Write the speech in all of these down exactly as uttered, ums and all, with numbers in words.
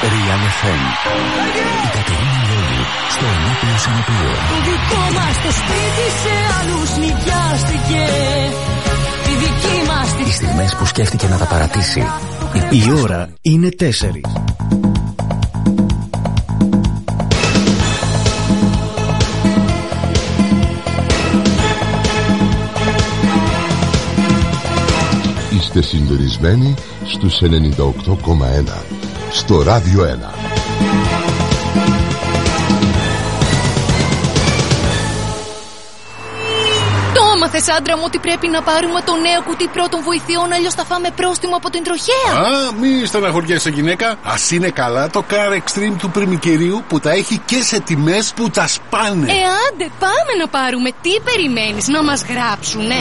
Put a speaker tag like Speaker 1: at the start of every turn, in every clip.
Speaker 1: Real εφ εμ. Η Κατερίνα Λιόλη στο ενόπλαιο συνοπλίο.
Speaker 2: Το δικό μας το σπίτι σε άλλους νοικιάστηκε. Τη δική μας τη...
Speaker 1: Οι στιγμές που σκέφτηκε να τα παρατήσει.
Speaker 3: Η ώρα είναι τέσσερις.
Speaker 4: Είστε συντονισμένοι στους ενενήντα οκτώ κόμμα ένα στο Ράδιο ένα.
Speaker 5: Το έμαθες, άντρα μου, ότι πρέπει να πάρουμε το νέο κουτί πρώτων βοηθειών, αλλιώς θα φάμε πρόστιμο από την τροχέα.
Speaker 6: Α, μη στεναχωριέσαι, γυναίκα. Ας είναι καλά το Car Extreme του πριμικερίου που τα έχει και σε τιμές που τα σπάνε.
Speaker 5: Ε, άντε, πάμε να πάρουμε. Τι περιμένεις, να μας γράψουνε?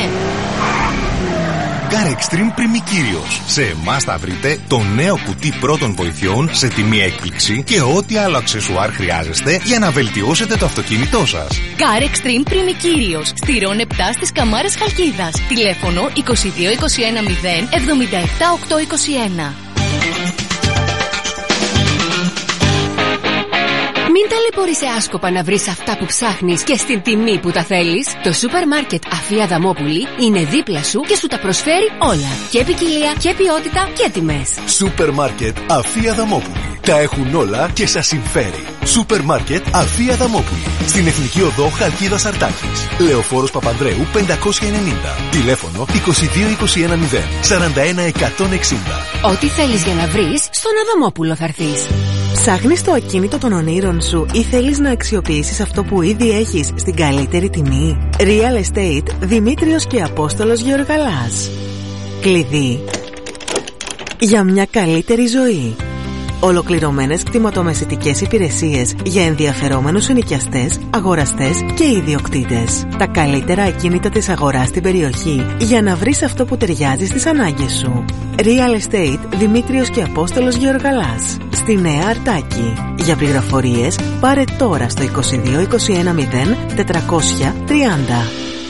Speaker 7: Car Extreme Πριμικύριος. Σε εμάς θα βρείτε το νέο κουτί πρώτων βοηθειών σε τιμή έκπληξη και ό,τι άλλο αξεσουάρ χρειάζεστε για να βελτιώσετε το αυτοκίνητό σας.
Speaker 5: Car Extreme Πριμικύριος. Στηρών επτά στις Καμάρες Χαλκίδας. Τηλέφωνο είκοσι δύο είκοσι ένα μηδέν εβδομήντα επτά οκτακόσια είκοσι ένα.
Speaker 8: Μην ταλαιπωρείσαι άσκοπα να βρεις αυτά που ψάχνεις και στην τιμή που τα θέλεις. Το σούπερ μάρκετ Αφία Δαμόπουλη είναι δίπλα σου και σου τα προσφέρει όλα. Και ποικιλία και ποιότητα και τιμές.
Speaker 3: Σούπερ μάρκετ Αφία Δαμόπουλη. Τα έχουν όλα και σας συμφέρει. Σούπερ μάρκετ Αφία Δαμόπουλη. Στην Εθνική Οδό Χαλκίδας Αρτάκης. Λεωφόρος Παπανδρέου πεντακόσια ενενήντα. Τηλέφωνο είκοσι δύο είκοσι ένα μηδέν σαράντα ένα εκατόν εξήντα.
Speaker 8: Ό,τι θέλεις για να βρεις, στον Αδαμόπουλο θα έρθεις.
Speaker 9: Ψάχνεις το ακίνητο των ονείρων σου ή θέλεις να αξιοποιήσεις αυτό που ήδη έχεις στην καλύτερη τιμή? Real Estate Δημήτριος και Απόστολος Γεωργαλάς. Κλειδί για μια καλύτερη ζωή. Ολοκληρωμένες κτηματομεσητικές υπηρεσίες για ενδιαφερόμενους ενοικιαστές, αγοραστές και ιδιοκτήτες. Τα καλύτερα ακίνητα της αγοράς στην περιοχή για να βρεις αυτό που ταιριάζει στις ανάγκες σου. Real Estate Δημήτριος και Απόστολος Γεωργαλάς. Στη Νέα Αρτάκη. Για πληροφορίες πάρε τώρα στο είκοσι δύο είκοσι ένα μηδέν τετρακόσια τριάντα.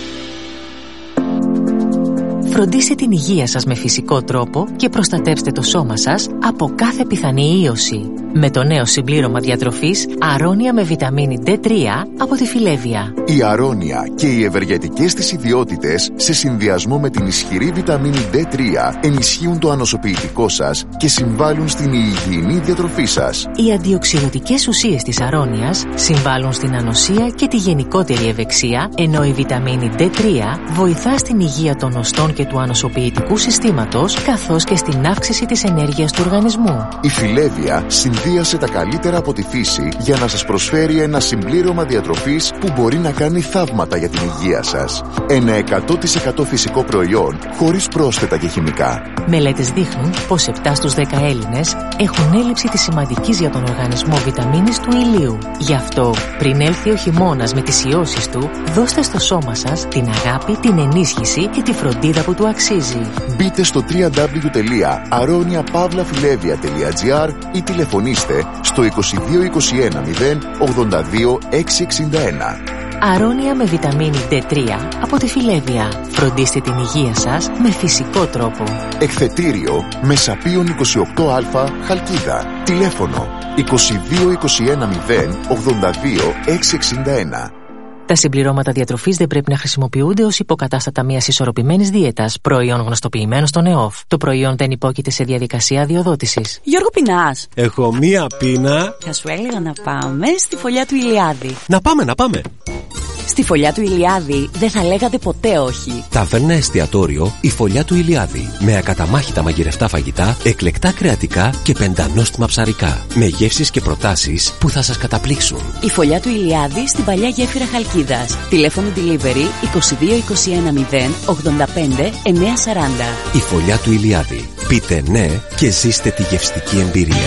Speaker 10: Φροντίστε την υγεία σας με φυσικό τρόπο και προστατέψτε το σώμα σας από κάθε πιθανή ίωση. Με το νέο συμπλήρωμα διατροφής Αρώνια με βιταμίνη ντι τρία από τη Φιλέβια.
Speaker 11: Η Αρώνια και οι ευεργετικές της ιδιότητες σε συνδυασμό με την ισχυρή βιταμίνη ντι τρία ενισχύουν το ανοσοποιητικό σας και συμβάλλουν στην υγιεινή διατροφή σας.
Speaker 10: Οι αντιοξυδοτικές ουσίες της Αρώνιας συμβάλλουν στην ανοσία και τη γενικότερη ευεξία, ενώ η βιταμίνη ντι τρία βοηθά στην υγεία των οστών και του ανοσοποιητικού συστήματος, καθώς και στην αύξηση της ενέργειας του οργανισμού.
Speaker 11: Η Φιλέβια συνδύασε τα καλύτερα από τη φύση για να σας προσφέρει ένα συμπλήρωμα διατροφής που μπορεί να κάνει θαύματα για την υγεία σας. Ένα εκατό τοις εκατό φυσικό προϊόν χωρίς πρόσθετα και χημικά.
Speaker 10: Μελέτες δείχνουν πως επτά στους δέκα Έλληνες έχουν έλλειψη της σημαντικής για τον οργανισμό βιταμίνης του ηλίου. Γι' αυτό, πριν έλθει ο χειμώνας με τις ιώσεις του, δώστε στο σώμα σας την αγάπη, την ενίσχυση και τη φροντίδα που του αξίζει.
Speaker 11: Μπείτε στο double-u double-u double-u τελεία aronia pavla filevia τελεία gr ή τηλεφωνήστε στο είκοσι δύο είκοσι ένα μηδέν ογδόντα δύο εξακόσια εξήντα ένα.
Speaker 10: Αρώνια με βιταμίνη ντι τρία από τη Φιλέβια. Φροντίστε την υγεία σας με φυσικό τρόπο.
Speaker 11: Εκθετήριο Μεσαπίων είκοσι οκτώ α Χαλκίδα. Τηλέφωνο είκοσι δύο είκοσι ένα μηδέν ογδόντα δύο εξακόσια εξήντα ένα.
Speaker 10: Τα συμπληρώματα διατροφής δεν πρέπει να χρησιμοποιούνται ως υποκατάστατα μιας ισορροπημένης δίαιτας, προϊόν γνωστοποιημένο στον ΕΟΦ. Το προϊόν δεν υπόκειται σε διαδικασία αδειοδότησης.
Speaker 12: Γιώργο, πεινάς?
Speaker 13: Έχω μία πείνα.
Speaker 12: Θα σου έλεγα να πάμε στη φωλιά του Ηλιάδη.
Speaker 13: Να πάμε, να πάμε.
Speaker 12: Στη φωλιά του Ηλιάδη δεν θα λέγατε ποτέ όχι.
Speaker 13: Ταβέρνα εστιατόριο η φωλιά του Ηλιάδη. Με ακαταμάχητα μαγειρευτά φαγητά, εκλεκτά κρεατικά και πεντανόστιμα ψαρικά. Με γεύσεις και προτάσεις που θα σας καταπλήξουν.
Speaker 12: Η φωλιά του Ηλιάδη στην παλιά γέφυρα Χαλκίδας. Τηλέφωνο delivery είκοσι δύο είκοσι ένα μηδέν ογδόντα πέντε εννιακόσια σαράντα.
Speaker 13: Η φωλιά του Ηλιάδη. Πείτε ναι και ζήστε τη γευστική εμπειρία.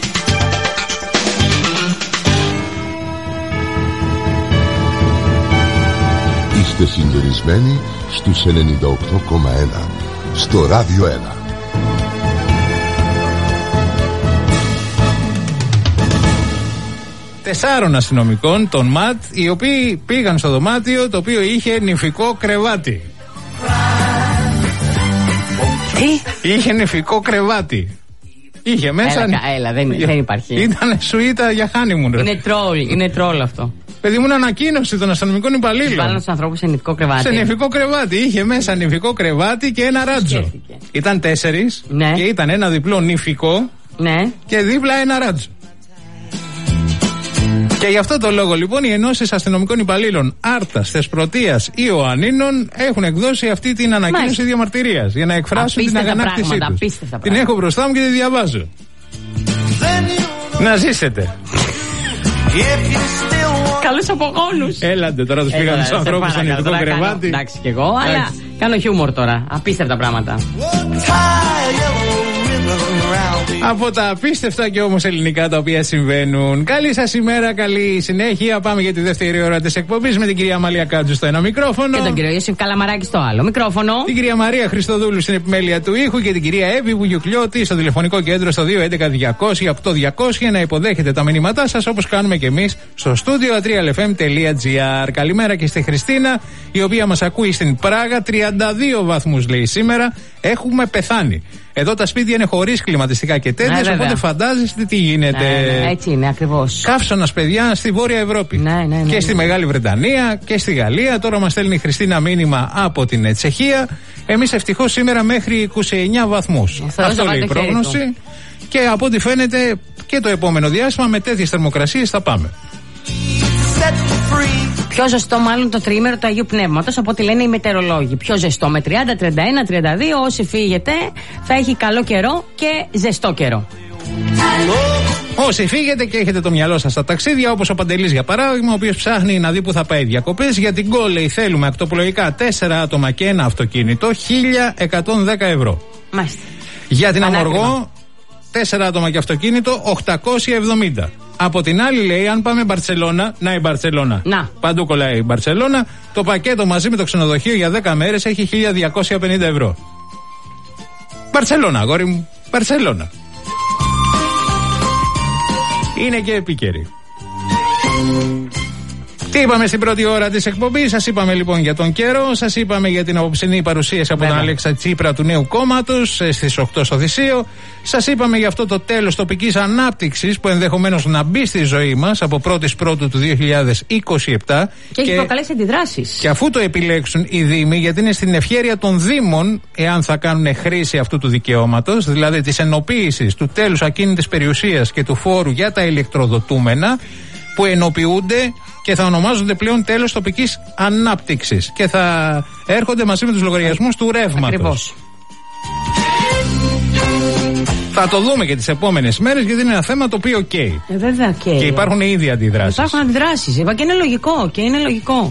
Speaker 4: Είστε συντονισμένοι στους ενενήντα οκτώ κόμμα ένα στο Ράδιο ένα.
Speaker 14: Τεσσάρων αστυνομικών, των ΜΑΤ, οι οποίοι πήγαν στο δωμάτιο το οποίο είχε νηφικό κρεβάτι.
Speaker 12: Τι?
Speaker 14: Είχε νηφικό κρεβάτι. Είχε μέσα.
Speaker 15: Έλα, έλα δεν, δεν υπάρχει.
Speaker 14: Ήταν σουίτα για honeymoon.
Speaker 15: Είναι τρόλ, είναι τρόλ αυτό.
Speaker 14: Παιδί μου, είναι ανακοίνωση των αστυνομικών υπαλλήλων.
Speaker 15: Βάλανε του ανθρώπου σε νηφικό κρεβάτι.
Speaker 14: Σε νηφικό κρεβάτι. Είχε μέσα νηφικό κρεβάτι και ένα ράτζο. Σκέφτηκε. Ήταν τέσσερις
Speaker 15: ναι.
Speaker 14: Και ήταν ένα διπλό νηφικό
Speaker 15: ναι.
Speaker 14: Και δίπλα ένα ράτζο. Και γι' αυτό το λόγο λοιπόν οι ενώσεις αστυνομικών υπαλλήλων Άρτας, Θεσπρωτείας, Ιωαννίνων έχουν εκδώσει αυτή την ανακοίνωση διαμαρτυρίας για να εκφράσουν
Speaker 15: απίστευτα
Speaker 14: την αγανάκτησή τους.
Speaker 15: Την
Speaker 14: πράγματα. Έχω μπροστά μου και τη διαβάζω. Να ζήσετε.
Speaker 15: Καλούς απογόνους.
Speaker 14: Έλατε τώρα τους πήγαμε στους ανθρώπους στο νηφικό κρεβάτι.
Speaker 15: Εντάξει κι εγώ, αλλά κάνω χιούμορ τώρα. Απίστευτα πράγματα.
Speaker 14: Από τα απίστευτα και όμως ελληνικά τα οποία συμβαίνουν. Καλή σας ημέρα, καλή συνέχεια. Πάμε για τη δεύτερη ώρα της εκπομπής με την κυρία Αμαλία Κάτζου στο ένα μικρόφωνο.
Speaker 15: Και τον κύριο Ιωσήφ Καλαμαράκη στο άλλο μικρόφωνο.
Speaker 14: Την κυρία Μαρία Χριστοδούλου στην επιμέλεια του ήχου και την κυρία Εύη Βουγιουκλιώτη στο τηλεφωνικό κέντρο στο δύο έντεκα διακόσια οκτώ διακόσια να υποδέχετε τα μηνύματά σας όπως κάνουμε και εμείς στο στούντιο ατρία ελ εφ εμ τελεία τζι άρ. Καλημέρα και στη Χριστίνα, η οποία μας ακούει στην Πράγα. τριάντα δύο βαθμούς λέει σήμερα. Έχουμε πεθάνει. Εδώ τα σπίτια είναι χωρίς κλιματιστικά και τέτοιες, ναι, οπότε φαντάζεστε τι γίνεται.
Speaker 15: Ναι, ναι, έτσι είναι ακριβώς.
Speaker 14: Καύσωνας, παιδιά, στη Βόρεια Ευρώπη.
Speaker 15: Ναι, ναι, ναι,
Speaker 14: και στη
Speaker 15: ναι.
Speaker 14: Μεγάλη Βρετανία και στη Γαλλία. Τώρα μας στέλνει η Χριστίνα μήνυμα από την Τσεχία. Εμείς ευτυχώς σήμερα μέχρι είκοσι εννέα βαθμούς. Αυτό λέει η πρόγνωση. Και από ό,τι φαίνεται και το επόμενο διάστημα με τέτοιες θερμοκρασίες θα πάμε.
Speaker 15: Πιο ζεστό μάλλον το τριήμερο του Αγίου Πνεύματος από ό,τι λένε οι μετεωρολόγοι. Πιο ζεστό με τριάντα, τριάντα ένα, τριάντα δύο. Όσοι φύγετε θα έχει καλό καιρό και ζεστό καιρό.
Speaker 14: Όσοι φύγετε και έχετε το μυαλό σας στα ταξίδια, όπως ο Παντελής για παράδειγμα, ο οποίος ψάχνει να δει που θα πάει διακοπές, για την Γκολ λέει θέλουμε ακτοπλοϊκά τέσσερα άτομα και ένα αυτοκίνητο, χίλια εκατόν δέκα ευρώ.
Speaker 15: Μάλιστα.
Speaker 14: Για την Αμοργό, τέσσερα άτομα και αυτοκίνητο, οκτακόσια εβδομήντα. Από την άλλη λέει, αν πάμε Μπαρτσελώνα, να η Μπαρτσελώνα.
Speaker 15: Να.
Speaker 14: Παντού κολλάει η Μπαρτσελώνα. Το πακέτο μαζί με το ξενοδοχείο για δέκα μέρες έχει χίλια διακόσια πενήντα ευρώ. Μπαρτσελώνα, αγόρι μου. Μπαρτσελώνα. Είναι και επίκαιρη. Τι είπαμε στην πρώτη ώρα της εκπομπής? Σας είπαμε λοιπόν για τον καιρό, σας είπαμε για την απόψινή παρουσίαση από Βέβαια. τον Αλέξα Τσίπρα του νέου κόμματος στις οκτώ στο Θησίο. Σας είπαμε για αυτό το τέλος τοπικής ανάπτυξης που ενδεχομένως να μπει στη ζωή μας από πρώτη Πρώτου του δύο χιλιάδες είκοσι επτά.
Speaker 15: Και έχει προκαλέσει αντιδράσεις.
Speaker 14: Και αφού το επιλέξουν οι Δήμοι, γιατί είναι στην ευχέρεια των Δήμων, εάν θα κάνουν χρήση αυτού του δικαιώματος, δηλαδή της ενοποίησης του τέλους ακίνητης περιουσίας και του φόρου για τα ηλεκτροδοτούμενα, που ενοποιούνται και θα ονομάζονται πλέον τέλος τοπικής ανάπτυξης και θα έρχονται μαζί με τους λογαριασμούς του ρεύματος. Ακριβώς. Θα το δούμε και τις επόμενες μέρες, γιατί είναι ένα θέμα το οποίο καίει.
Speaker 15: Ε, βέβαια καίει.
Speaker 14: Και υπάρχουν ήδη αντιδράσεις.
Speaker 15: Υπάρχουν αντιδράσεις, είπα, και είναι λογικό. Και είναι λογικό.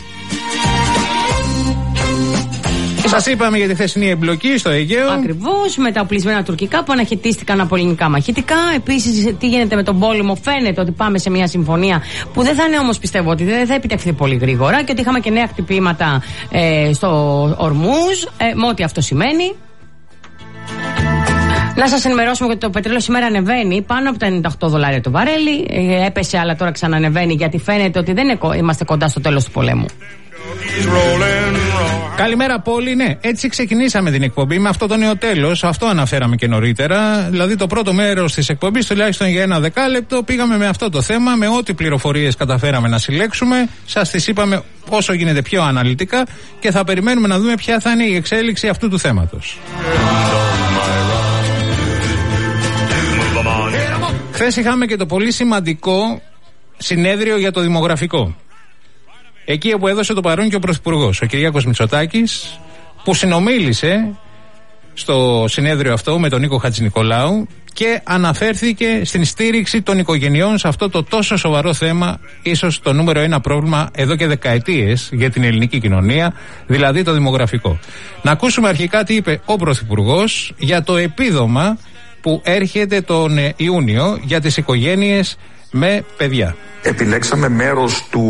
Speaker 14: Σας είπαμε για τη χθεσινή εμπλοκή στο Αιγαίο.
Speaker 15: Ακριβώς, με τα οπλισμένα τουρκικά που αναχαιτίστηκαν από ελληνικά μαχητικά. Επίσης, τι γίνεται με τον πόλεμο? Φαίνεται ότι πάμε σε μια συμφωνία που δεν θα είναι, όμως πιστεύω ότι δεν θα επιτευχθεί πολύ γρήγορα και ότι είχαμε και νέα χτυπήματα ε, στο Ορμούζ, ε, με ό,τι αυτό σημαίνει. Να σας ενημερώσουμε ότι το πετρέλαιο σήμερα ανεβαίνει πάνω από τα ενενήντα οκτώ δολάρια το βαρέλι. Ε, έπεσε, αλλά τώρα ξανανεβαίνει, γιατί φαίνεται ότι δεν είμαστε κοντά στο τέλος του πολέμου.
Speaker 14: Καλημέρα Πόλη, ναι, έτσι ξεκινήσαμε την εκπομπή με αυτό το νέο τέλος. Αυτό αναφέραμε και νωρίτερα. Δηλαδή το πρώτο μέρος της εκπομπής, τουλάχιστον για ένα δεκάλεπτο, πήγαμε με αυτό το θέμα, με ό,τι πληροφορίες καταφέραμε να συλλέξουμε. Σας τις είπαμε όσο γίνεται πιο αναλυτικά και θα περιμένουμε να δούμε ποια θα είναι η εξέλιξη αυτού του θέματος. Χθες είχαμε και το πολύ σημαντικό συνέδριο για το δημογραφικό. Εκεί όπου έδωσε το παρόν και ο Πρωθυπουργός, ο Κυριάκος Μητσοτάκης, που συνομίλησε στο συνέδριο αυτό με τον Νίκο Χατζηνικολάου και αναφέρθηκε στην στήριξη των οικογενειών σε αυτό το τόσο σοβαρό θέμα, ίσως το νούμερο ένα πρόβλημα εδώ και δεκαετίες για την ελληνική κοινωνία, δηλαδή το δημογραφικό. Να ακούσουμε αρχικά τι είπε ο Πρωθυπουργός για το επίδομα που έρχεται τον Ιούνιο για τις οικογένειες με παιδιά.
Speaker 16: Επιλέξαμε μέρος του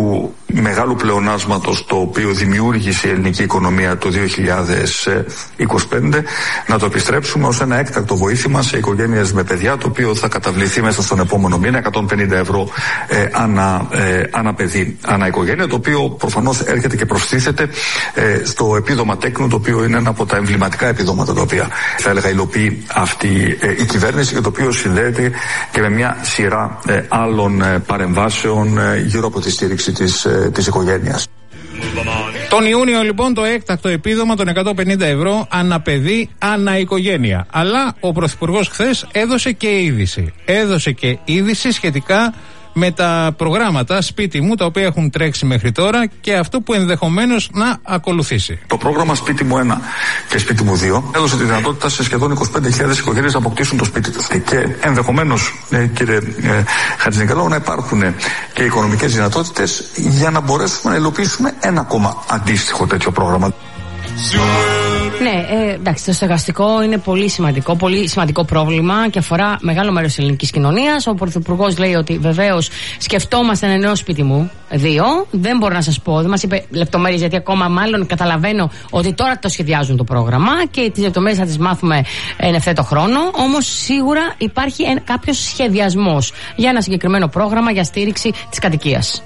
Speaker 16: μεγάλου πλεονάσματος το οποίο δημιούργησε η ελληνική οικονομία το δύο χιλιάδες είκοσι πέντε, να το επιστρέψουμε ως ένα έκτακτο βοήθημα σε οικογένειες με παιδιά, το οποίο θα καταβληθεί μέσα στον επόμενο μήνα εκατόν πενήντα ευρώ ε, ανά, ε, ανά παιδί, ανά οικογένεια, το οποίο προφανώς έρχεται και προστίθεται ε, στο επίδομα τέκνου, το οποίο είναι ένα από τα εμβληματικά επιδόματα τα οποία θα έλεγα υλοποιεί αυτή ε, η κυβέρνηση, και το οποίο συνδέεται και με μια σειρά ε, άλλων ε, παρεμβάσεων ε, γύρω από τη στήριξη της, ε, της οικογένειας.
Speaker 14: Τον Ιούνιο λοιπόν το έκτακτο επίδομα των εκατόν πενήντα ευρώ ανά παιδί, ανά οικογένεια. Αλλά ο Πρωθυπουργός χθες έδωσε και είδηση. Έδωσε και είδηση σχετικά με τα προγράμματα Σπίτι μου, τα οποία έχουν τρέξει μέχρι τώρα, και αυτό που ενδεχομένως να ακολουθήσει.
Speaker 16: Το πρόγραμμα Σπίτι μου ένα και Σπίτι μου δύο έδωσε τη δυνατότητα σε σχεδόν είκοσι πέντε χιλιάδες οικογένειες να αποκτήσουν το σπίτι τους. Και ενδεχομένως, ε, κύριε ε, Χατζηνικολάου, να υπάρχουν και οικονομικές δυνατότητες για να μπορέσουμε να υλοποιήσουμε ένα ακόμα αντίστοιχο τέτοιο πρόγραμμα.
Speaker 15: Ναι, ε, εντάξει, το στεγαστικό είναι πολύ σημαντικό, πολύ σημαντικό πρόβλημα και αφορά μεγάλο μέρος της ελληνικής κοινωνίας. Ο Πρωθυπουργός λέει ότι βεβαίως σκεφτόμαστε ένα νέο Σπίτι μου δύο. Δεν μπορώ να σας πω, δεν μας είπε λεπτομέρειες, γιατί ακόμα μάλλον καταλαβαίνω ότι τώρα το σχεδιάζουν το πρόγραμμα και τις λεπτομέρειες θα τις μάθουμε εν ευθέτω χρόνο. Όμως σίγουρα υπάρχει κάποιος σχεδιασμός για ένα συγκεκριμένο πρόγραμμα για στήριξη της κατοικίας.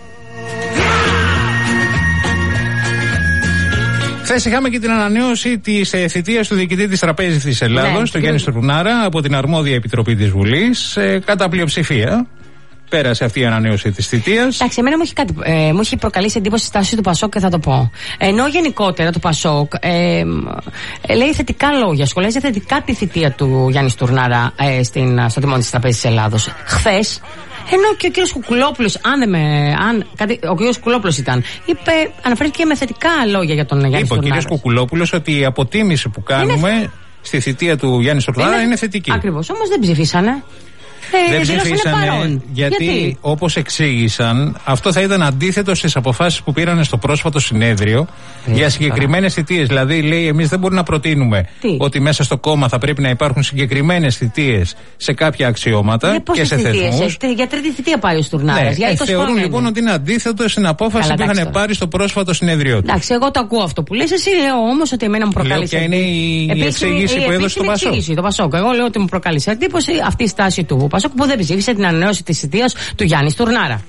Speaker 14: Χθες είχαμε και την ανανέωση της ε, θητείας του διοικητή της Τραπέζης της Ελλάδος, ναι, του Γιάννη Στουρνάρα, από την αρμόδια επιτροπή της Βουλής, ε, κατά πλειοψηφία. Πέρασε αυτή η ανανέωση της θητείας.
Speaker 15: Εντάξει, εμένα μου έχει, κάτι, ε, μου έχει προκαλέσει εντύπωση η στάση του Πασόκ και θα το πω. Ενώ γενικότερα το Πασόκ ε, ε, λέει θετικά λόγια, σχολιάζει θετικά τη θητεία του Γιάννη Στουρνάρα ε, στην, στο τιμόνι της Τραπέζης της Ελλάδος. Χθες, ενώ και ο κύριος Κουκουλόπουλος, αν, δεν με, αν κάτι, ο κύριος Κουκουλόπουλος ήταν, είπε, αναφέρθηκε με θετικά λόγια για τον Γιάννη Στουρνάρα.
Speaker 14: Είπε ο κύριος Κουκουλόπουλος ότι η αποτίμηση που κάνουμε είναι... στη θητεία του Γιάννη Στουρνάρα είναι... είναι θετική.
Speaker 15: Ακριβώς, όμως δεν ψηφίσανε. Ε,
Speaker 14: δεν ψηφίσανε γιατί, γιατί? όπως εξήγησαν, αυτό θα ήταν αντίθετο στις αποφάσεις που πήραν στο πρόσφατο συνέδριο ε, για συγκεκριμένες θητείες. Δηλαδή, λέει, εμείς δεν μπορούμε να προτείνουμε Τι? ότι μέσα στο κόμμα θα πρέπει να υπάρχουν συγκεκριμένες θητείες σε κάποια αξιώματα για και σε θεσμούς.
Speaker 15: Ε, για τρίτη θητεία πάει ο Στουρνάρας.
Speaker 14: Ναι, ε, θεωρούν λοιπόν ότι είναι αντίθετο στην απόφαση Καλά, που είχαν πάρει στο πρόσφατο συνέδριο.
Speaker 15: Εντάξει, εγώ το ακούω αυτό που λες. Εσύ λέω όμως ότι εμένα μου προκάλεσε.
Speaker 14: Ποια είναι η εξήγηση που έδωσε το Πασόκ.
Speaker 15: Εγώ λέω ότι μου προκάλεσε εντύπωση αυτή η στάση του Πασόκ που δεν ψήφισε την ανανέωση της θητείας του Γιάννη Στουρνάρα.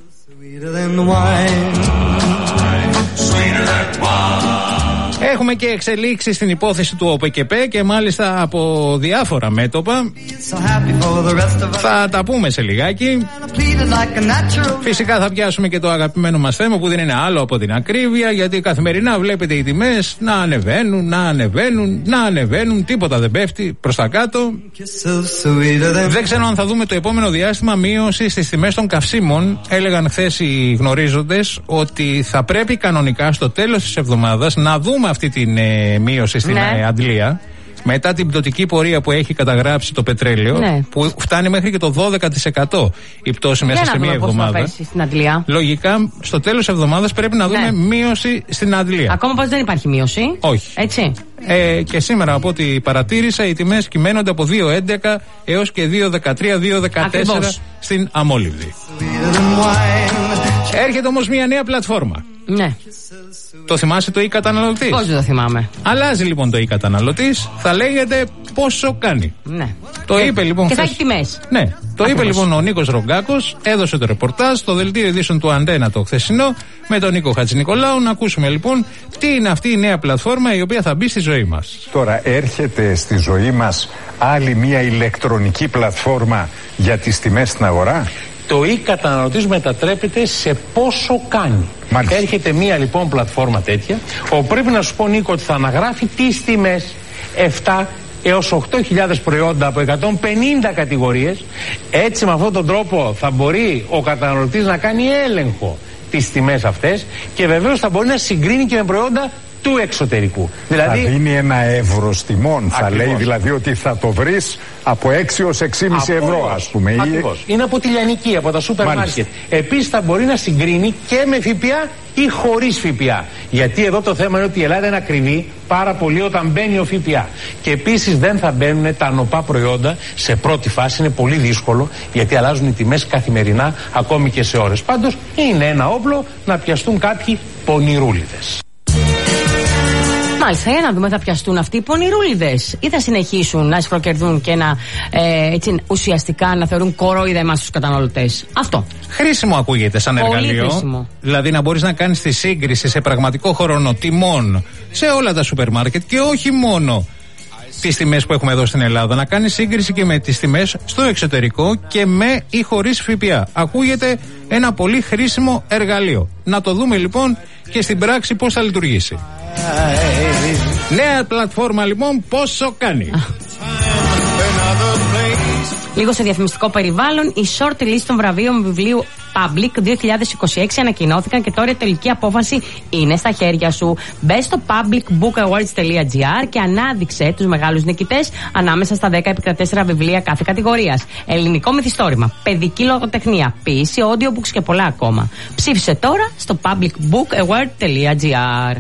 Speaker 14: Έχουμε και εξελίξεις στην υπόθεση του ΟΠΕΚΕΠΕ και μάλιστα από διάφορα μέτωπα. Θα τα πούμε σε λιγάκι. Φυσικά θα πιάσουμε και το αγαπημένο μας θέμα που δεν είναι άλλο από την ακρίβεια, γιατί καθημερινά βλέπετε οι τιμές να ανεβαίνουν, να ανεβαίνουν, να ανεβαίνουν, τίποτα δεν πέφτει προς τα κάτω. Δεν ξέρω αν θα δούμε το επόμενο διάστημα μείωση στις τιμές των καυσίμων. Έλεγαν χθες οι γνωρίζοντες ότι θα πρέπει κανονικά στο τέλος της εβδομάδας να δούμε αυτή την ε, μείωση στην ναι. ε, Αντλία, μετά την πτωτική πορεία που έχει καταγράψει το πετρέλαιο, ναι. που φτάνει μέχρι και το δώδεκα τοις εκατό η πτώση μέσα σε μία εβδομάδα.
Speaker 15: Στην Αντλία.
Speaker 14: Λογικά στο τέλος της εβδομάδας πρέπει να δούμε ναι. μείωση στην Αντλία.
Speaker 15: Ακόμα πως δεν υπάρχει μείωση.
Speaker 14: Όχι.
Speaker 15: Έτσι.
Speaker 14: Ε, και σήμερα από ό,τι παρατήρησα οι τιμές κυμαίνονται από δύο έντεκα έως και δύο δεκατρία δύο δεκατέσσερα στην Αμόλυβδη. Έρχεται όμως μια νέα πλατφόρμα.
Speaker 15: Ναι.
Speaker 14: Το θυμάσαι το e-καταναλωτής?
Speaker 15: Πώς δεν το θυμάμαι.
Speaker 14: Αλλάζει λοιπόν το e-καταναλωτής, θα λέγεται πόσο κάνει.
Speaker 15: Ναι.
Speaker 14: Το και, είπε λοιπόν.
Speaker 15: Και θα έχει τιμές.
Speaker 14: Ναι. Το Ακριβώς. είπε λοιπόν ο Νίκος Ρογκάκος, έδωσε το ρεπορτάζ στο δελτίο ειδήσεων του Αντένα το χθεσινό με τον Νίκο Χατζηνικολάου. Να ακούσουμε λοιπόν τι είναι αυτή η νέα πλατφόρμα η οποία θα μπει στη ζωή μας.
Speaker 17: Τώρα έρχεται στη ζωή μας άλλη μια ηλεκτρονική πλατφόρμα για τις τιμές στην αγορά.
Speaker 18: Το e-καταναλωτής μετατρέπεται σε πόσο κάνει. Μάλιστα. Έρχεται μία λοιπόν πλατφόρμα τέτοια, όπου πρέπει να σου πω, Νίκο, ότι θα αναγράφει τις τιμές επτά έως οκτώ χιλιάδες προϊόντα από εκατόν πενήντα κατηγορίες. Έτσι με αυτόν τον τρόπο θα μπορεί ο καταναλωτής να κάνει έλεγχο τις τιμές αυτές και βεβαίως θα μπορεί να συγκρίνει και με προϊόντα του εξωτερικού.
Speaker 17: Δηλαδή, θα δίνει ένα εύρος τιμών. Θα λέει δηλαδή ότι θα το βρεις από έξι έως έξι κόμμα πέντε ευρώ, ας πούμε.
Speaker 18: Ακριβώς. Είναι από τη λιανική, από τα σούπερ μάρκετ. Επίσης θα μπορεί να συγκρίνει και με ΦΠΑ ή χωρίς ΦΠΑ. Γιατί εδώ το θέμα είναι ότι η Ελλάδα είναι ακριβή πάρα πολύ όταν μπαίνει ο ΦΠΑ. Και επίσης δεν θα μπαίνουν τα νοπά προϊόντα σε πρώτη φάση. Είναι πολύ δύσκολο γιατί αλλάζουν οι τιμές καθημερινά, ακόμη και σε ώρες. Πάντως είναι ένα όπλο να πιαστούν κάποιοι πονηρούλιδες.
Speaker 15: Μάλιστα, για να δούμε, θα πιαστούν αυτοί οι πονηρούλιδες ή θα συνεχίσουν να σφροκερδούν και να ε, έτσι, ουσιαστικά να θεωρούν κορόιδα εμάς τους καταναλωτές. Αυτό.
Speaker 14: Χρήσιμο ακούγεται σαν
Speaker 15: Πολύ
Speaker 14: εργαλείο.
Speaker 15: χρήσιμο.
Speaker 14: Δηλαδή να μπορείς να κάνεις τη σύγκριση σε πραγματικό χρόνο τιμών σε όλα τα σούπερ μάρκετ και όχι μόνο τις τιμές που έχουμε εδώ στην Ελλάδα. Να κάνεις σύγκριση και με τις τιμές στο εξωτερικό και με ή χωρίς ΦΠΑ. Ακούγεται ένα πολύ χρήσιμο εργαλείο. Να το δούμε λοιπόν και στην πράξη πώς θα λειτουργήσει. Νέα πλατφόρμα λοιπόν, πόσο κάνει?
Speaker 15: Λίγο σε διαφημιστικό περιβάλλον, η short list των βραβείων βιβλίου Public δύο χιλιάδες είκοσι έξι ανακοινώθηκαν και τώρα η τελική απόφαση είναι στα χέρια σου. Μπες στο public book awards τελεία τζι άρ και ανάδειξε τους μεγάλους νικητές ανάμεσα στα δέκα επικρατέστερα βιβλία κάθε κατηγορίας. Ελληνικό μυθιστόρημα, παιδική λογοτεχνία, ποίηση, audiobooks και πολλά ακόμα. Ψήφισε τώρα στο public book awards τελεία τζι άρ.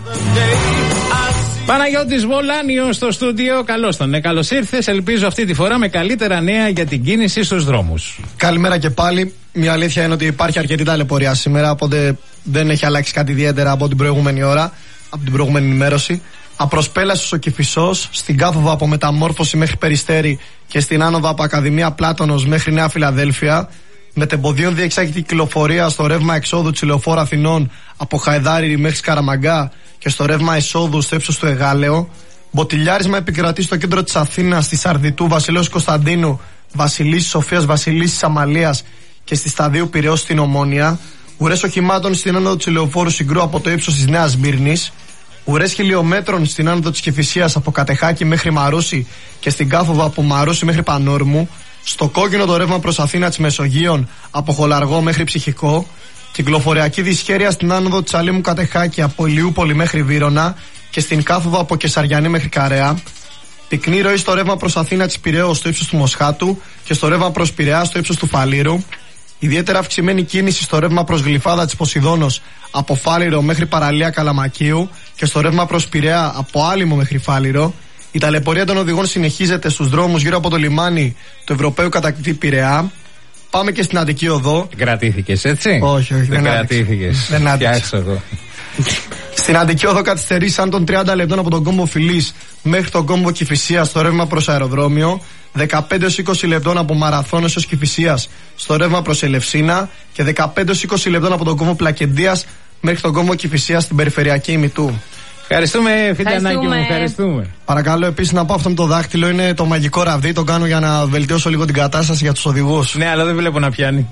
Speaker 14: Παναγιώτης Βολάνιος στο στούντιο, καλώς τον. Ναι, καλώς ήρθες. Ελπίζω αυτή τη φορά με καλύτερα νέα για την κίνηση στους δρόμους.
Speaker 19: Καλημέρα και πάλι. Μια αλήθεια είναι ότι υπάρχει αρκετή ταλαιπωρία σήμερα, οπότε δεν έχει αλλάξει κάτι ιδιαίτερα από την προηγούμενη ώρα, από την προηγούμενη ενημέρωση. Απροσπέλαστος ο Κηφισός, στην κάθοδο από Μεταμόρφωση μέχρι Περιστέρι και στην άνοδο από Ακαδημία Πλάτωνος μέχρι Νέα Φιλαδέλφια. Μετεμποδίων διεξάγεται κυκλοφορία στο ρεύμα εξόδου της Λεωφόρου Αθηνών από Χαϊδάρι μέχρι Σκαραμαγκά και στο ρεύμα εισόδου στο ύψος του Εγάλεο. Μποτιλιάρισμα επικρατεί στο κέντρο της Αθήνας, στη Σαρδιτού, Βασιλέως Κωνσταντίνου, Βασιλίσσης Σοφίας, Βασιλίσσης Αμαλίας και στη Σταδίου Πειραιώς στην Ομόνια. Ουρές οχημάτων στην άνοδο της Λεωφόρου Συγκρού από το ύψος της Νέας Μύρνης. Ουρές χιλιόμετρων στην άνοδο της Κηφισίας από Κατεχάκη μέχρι Μαρούσι και στην κάθοδο από Μαρούσι μέχρι Πανόρμου. Στο κόκκινο το ρεύμα προς Αθήνα της Μεσογείων από Χολαργό μέχρι Ψυχικό. Κυκλοφοριακή δυσχέρεια στην άνοδο της Αλήμου Κατεχάκη από Ηλιούπολη μέχρι Βύρωνα και στην κάθοδο από Κεσαριανή μέχρι Καρέα. Πυκνή ροή στο ρεύμα προς Αθήνα της Πειραιώς στο ύψος του Μοσχάτου και στο ρεύμα προς Πειραιά στο ύψος του Φαλήρου. Ιδιαίτερα αυξημένη κίνηση στο ρεύμα προς Γλυφάδα της Ποσειδώνος από Φάληρο μέχρι Παραλία Καλαμακίου και στο ρεύμα προς Πειραιά από Άλυμο μέχρι Φάληρο. Η ταλαιπωρία των οδηγών συνεχίζεται στους δρόμους γύρω από το λιμάνι του Ευρωπαίου Κατακτητή Πειραιά. Πάμε και στην Αττική Οδό.
Speaker 14: Κρατήθηκες έτσι?
Speaker 19: Όχι, όχι, δεν,
Speaker 14: δεν κρατήθηκες.
Speaker 19: Δεν άντεξα.
Speaker 14: εγώ.
Speaker 19: Στην Αττική Οδό καθυστερήσαν των τριάντα λεπτών από τον κόμβο Φιλής μέχρι τον κόμβο Κηφισίας στο ρεύμα προς αεροδρόμιο. δεκαπέντε έως είκοσι λεπτών από Μαραθώνος έως Κηφισίας στο ρεύμα προς Ελευσίνα και δεκαπέντε έως είκοσι λεπτών από τον κόμβο Πλακεντίας μέχρι τον κόμβο Κηφισίας στην περιφερειακή ημιτού.
Speaker 14: Ευχαριστούμε, Φιτανάκη μου, ευχαριστούμε.
Speaker 19: Παρακαλώ επίσης να πω αυτό με το δάχτυλο, είναι το μαγικό ραβδί. Το κάνω για να βελτιώσω λίγο την κατάσταση για τους οδηγούς.
Speaker 14: Ναι, αλλά δεν βλέπω να πιάνει.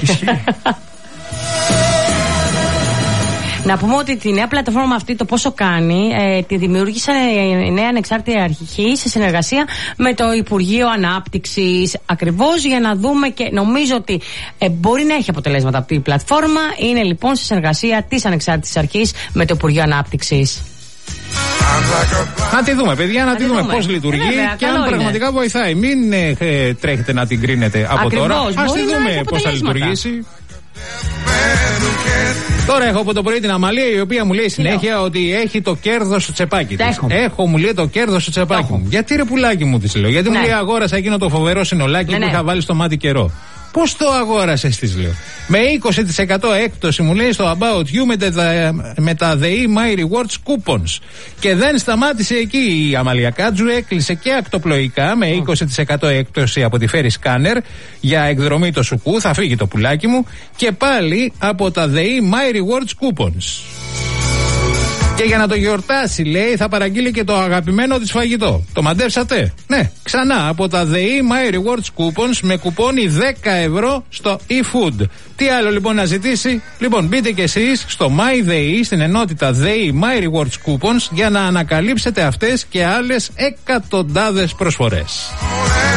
Speaker 15: Να πούμε ότι τη νέα πλατφόρμα αυτή, το πόσο κάνει, ε, τη δημιούργησε η νέα ανεξάρτητη αρχή σε συνεργασία με το Υπουργείο Ανάπτυξης. Ακριβώς για να δούμε και νομίζω ότι ε, μπορεί να έχει αποτελέσματα αυτή η πλατφόρμα. Είναι λοιπόν σε συνεργασία της ανεξάρτητης αρχής με το Υπουργείο Ανάπτυξης.
Speaker 14: Να τη δούμε, παιδιά, να, να τη δούμε, δούμε. πώς λειτουργεί ε, βέβαια, και αν είναι. πραγματικά βοηθάει. Μην ε, ε, τρέχετε να την κρίνετε από Ακριβώς, τώρα. Ας τη δούμε πώς θα λειτουργήσει. Τώρα έχω από το πρωί την Αμαλία, η οποία μου λέει συνέχεια Λέω. ότι έχει το κέρδος στο τσεπάκι της. Έχω. έχω, μου λέει, το κέρδος στο τσεπάκι έχω. μου. Γιατί ρε πουλάκι μου, της λέω. Γιατί ναι. μου λέει αγόρασα εκείνο το φοβερό συνολάκι ναι, που ναι. είχα βάλει στο μάτι καιρό. Πώς το αγόρασες, της λέω. Με είκοσι τοις εκατό έκπτωση μου λέει στο About You με τα, με τα The My Rewards Coupons. Και δεν σταμάτησε εκεί η Αμαλία Κάτζου, έκλεισε και ακτοπλοϊκά με είκοσι τοις εκατό έκπτωση από τη Ferry Scanner για εκδρομή το σουκού, θα φύγει το πουλάκι μου, και πάλι από τα The My Rewards Coupons. Και για να το γιορτάσει, λέει, θα παραγγείλει και το αγαπημένο της φαγητό. Το μαντέψατε? Ναι, ξανά από τα The My Rewards Coupons με κουπόνι δέκα ευρώ στο eFood. Τι άλλο λοιπόν να ζητήσει? Λοιπόν, μπείτε κι εσείς στο MyDay, στην ενότητα The My Rewards Coupons, για να ανακαλύψετε αυτές και άλλες εκατοντάδες προσφορές.